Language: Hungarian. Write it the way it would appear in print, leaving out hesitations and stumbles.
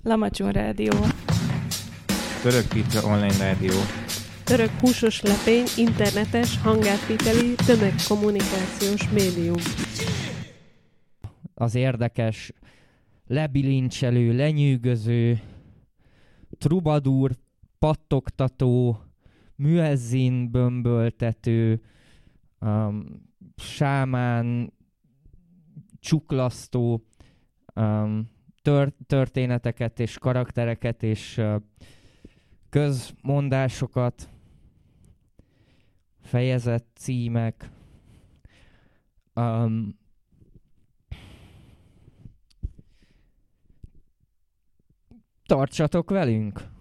Lamacson Rádió. Török Pizza Online Rádió. Török húsos lepény, internetes, hangátviteli, tömegkommunikációs médium. Az érdekes, lebilincselő, lenyűgöző, trubadúr, pattogtató, müezzin bömböltető, sámán, csuklasztó történeteket és karaktereket és közmondásokat, fejezet címek, tartsatok velünk!